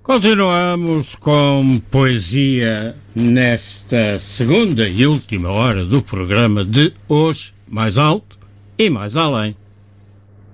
Continuamos com poesia nesta segunda e última hora do programa de Hoje Mais Alto e Mais Além.